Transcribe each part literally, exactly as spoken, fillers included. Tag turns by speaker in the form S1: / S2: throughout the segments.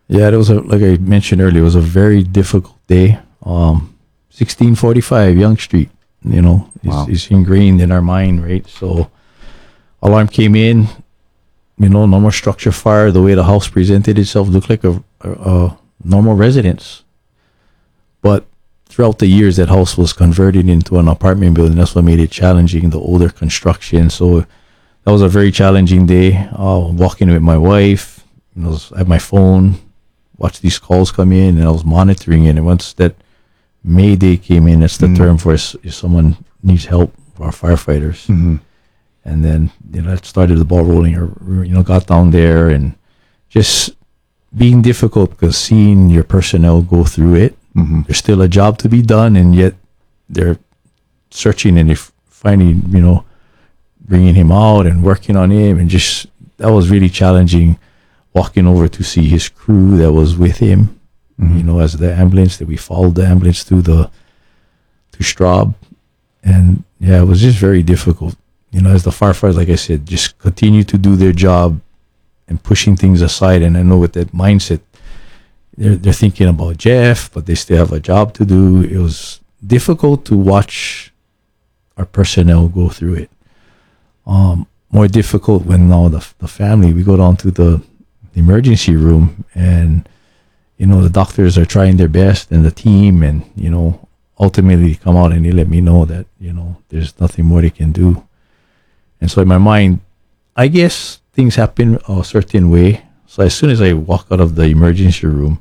S1: Yeah, it was a, like I mentioned earlier, it was a very difficult day. Um, sixteen forty-five Young Street, you know, is,
S2: Wow.
S1: is ingrained in our mind, right? So alarm came in, you know, normal structure fire. The way the house presented itself looked like a, a, a normal residence. But throughout the years, that house was converted into an apartment building. That's what made it challenging, the older construction. So that was a very challenging day. Uh, walking with my wife, you know, I had my phone, watched these calls come in, and I was monitoring it. And once that Mayday came in, that's the
S2: Mhm.
S1: term for if, if someone needs help, our firefighters.
S2: Mhm.
S1: And then, you know, that started the ball rolling, or, you know, got down there and just being difficult because seeing your personnel go through it.
S2: Mhm.
S1: There's still a job to be done, and yet they're searching and they're finding, you know, bringing him out and working on him. And just, that was really challenging, walking over to see his crew that was with him,
S2: Mhm.
S1: you know, as the ambulance, that we followed the ambulance to the, to Straub. And yeah, it was just very difficult. You know, as the firefighters, like I said, just continue to do their job and pushing things aside. And I know with that mindset, they're, they're thinking about Jeff, but they still have a job to do. It was difficult to watch our personnel go through it. Um, more difficult when now the, the family, we go down to the, the emergency room, and, you know, the doctors are trying their best, and the team, and, you know, ultimately they come out and they let me know that, you know, there's nothing more they can do. And so in my mind, I guess things happen a certain way. So as soon as I walk out of the emergency room,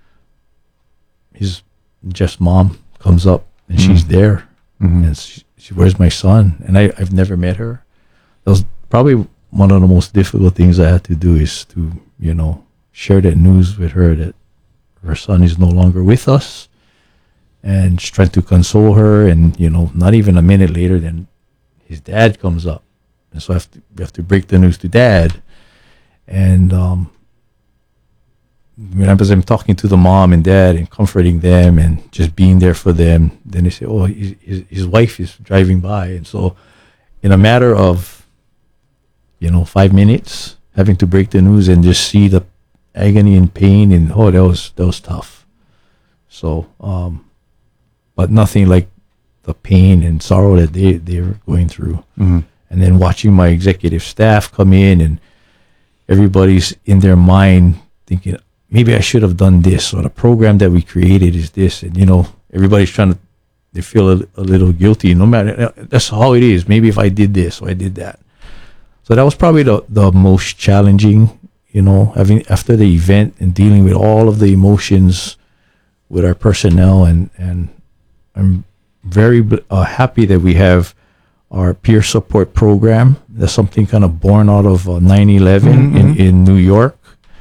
S1: his Jeff's mom comes up, and
S2: Mm.
S1: she's there,
S2: Mhm.
S1: and she, she, where's my son? And I, I've never met her. That was probably one of the most difficult things I had to do, is to, you know, share that news with her that her son is no longer with us, and just trying to console her. And, you know, not even a minute later, then his dad comes up. And so I have to, we have to break the news to dad. And um, when I was I'm talking to the mom and dad and comforting them and just being there for them, then they say, oh, his, his, his wife is driving by. And so in a matter of, you know, five minutes, having to break the news and just see the agony and pain, and oh, that was, that was tough. So, um, but nothing like the pain and sorrow that they, they were going through.
S2: Mhm.
S1: And then watching my executive staff come in, and everybody's in their mind thinking, maybe I should have done this, or the program that we created is this. And, you know, everybody's trying to, they feel a, a little guilty, no matter, that's how it is. Maybe if I did this or I did that. So that was probably the, the most challenging, you know, having, after the event and dealing with all of the emotions with our personnel. And, and I'm very uh, happy that we have our peer support program. That's something kind of born out of uh, nine eleven
S2: Mhm,
S1: in,
S2: mhm.
S1: in New York.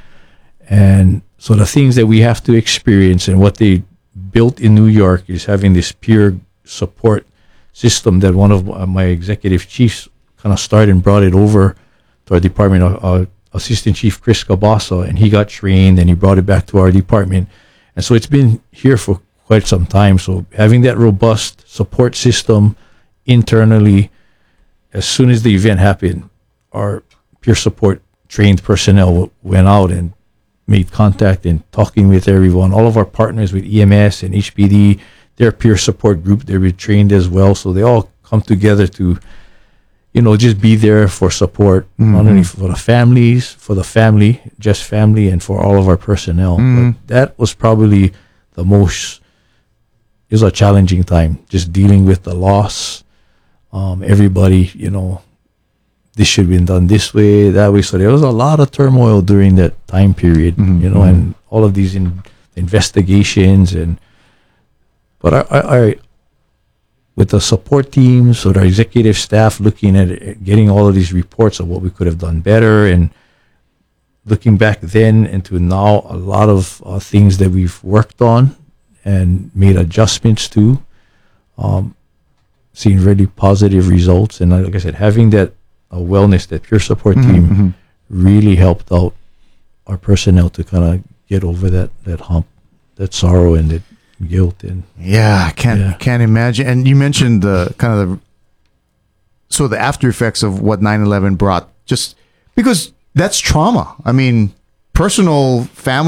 S1: And so the things that we have to experience, and what they built in New York, is having this peer support system that one of uh, my executive chiefs kind of started and brought it over to our department, uh, uh, Assistant Chief Chris Cabasa, and he got trained and he brought it back to our department. And so it's been here for quite some time. So having that robust support system internally, as soon as the event happened, our peer support trained personnel w- went out and made contact and talking with everyone. All of our partners with E M S and H P D, their peer support group, they were trained as well. So they all come together to, you know, just be there for support,
S2: Mhm.
S1: not only for the families, for the family, just family, and for all of our personnel.
S2: Mhm.
S1: But that was probably the most, it was a challenging time, just dealing with the loss. Um, everybody, you know, this should have been done this way, that way. So there was a lot of turmoil during that time period,
S2: Mhm,
S1: you know,
S2: mhm.
S1: and all of these in, investigations. And, but I, I, I, with the support teams or the executive staff looking at it, getting all of these reports of what we could have done better, and looking back then into now, a lot of uh, things that we've worked on and made adjustments to, um, seeing really positive results. And like I said, having that uh, wellness, that peer support
S2: Mhm,
S1: team
S2: mhm.
S1: really helped out our personnel to kind of get over that, that hump, that sorrow and that guilt. And
S2: Yeah, I can't
S1: Yeah.
S2: can't imagine. And you mentioned the kind of the so the after effects of what nine eleven brought, just because that's trauma. I mean, personal, family.